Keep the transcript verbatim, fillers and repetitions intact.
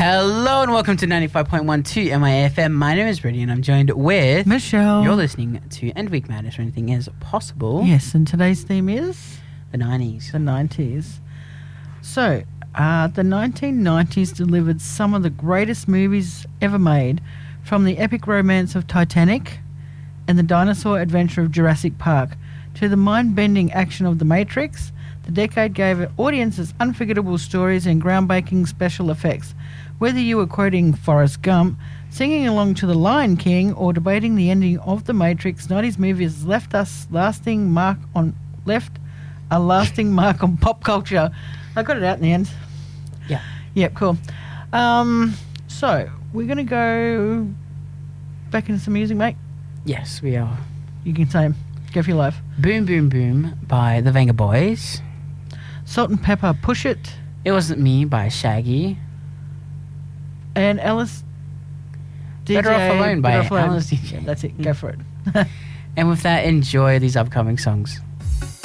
Hello and welcome to ninety-five point one two M I F M. My name is Brittany and I'm joined with Michelle. You're listening to End Week Madness, where anything is possible. Yes, and today's theme is The nineties. the nineties. So, uh, the nineteen nineties delivered some of the greatest movies ever made, from the epic romance of Titanic and the dinosaur adventure of Jurassic Park to the mind-bending action of The Matrix. The decade gave audiences unforgettable stories and groundbreaking special effects. Whether you were quoting Forrest Gump, singing along to The Lion King, or debating the ending of The Matrix, nineties movies left us lasting mark on left a lasting mark on pop culture. I got it out in the end. Yeah. Yep, cool. Um, so we're gonna go back into some music, mate. Yes, we are. You can say 'em. Go for your life. Boom Boom Boom by the Venga Boys. Salt and Pepper, Push It, It Wasn't Me by Shaggy. and Alice. Better Off Alone by Better Off Alone. Alice D J. Yeah, that's it. Go for it. And with that, enjoy these upcoming songs.